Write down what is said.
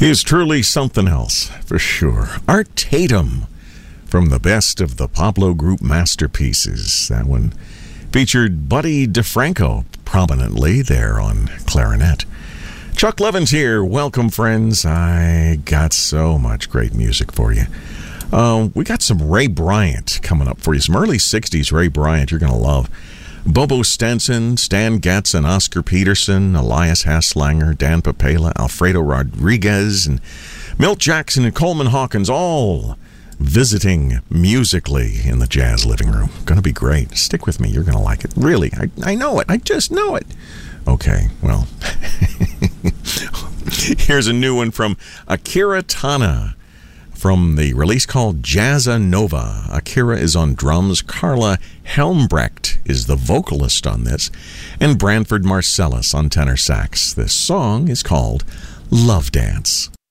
is truly something else, for sure. Art Tatum from the best of the Pablo Group masterpieces. That one featured Buddy DeFranco prominently there on clarinet. Chuck Levins here. Welcome, friends. I got so much great music for you. We got some Ray Bryant coming up for you. Some early 60s Ray Bryant you're going to love. Bobo Stenson, Stan Getz, and Oscar Peterson, Elias Haslanger, Dan Papela, Alfredo Rodriguez, and Milt Jackson and Coleman Hawkins all visiting musically in the Jazz Living Room. Going to be great. Stick with me. You're going to like it. Really, I know it. I just know it. Okay, well, here's a new one from Akira Tana from the release called Jazza Nova. Akira is on drums. Carla Helmbrecht is the vocalist on this, and Branford Marcellus on tenor sax. This song is called Love Dance.